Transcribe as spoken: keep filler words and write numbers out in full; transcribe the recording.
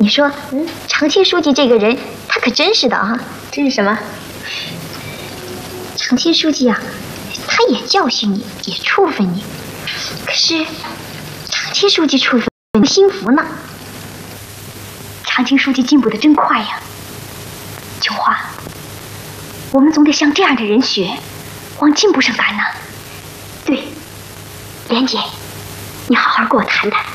你说，嗯，长青书记这个人，他可真是的啊！ 这是什么？ 长青书记啊，他也教训你，也处分你，可是长青书记处分你心服呢。长青书记进步的真快呀！琼花，我们总得向这样的人学，往进步上赶呢。对，莲姐，你好好跟我谈谈。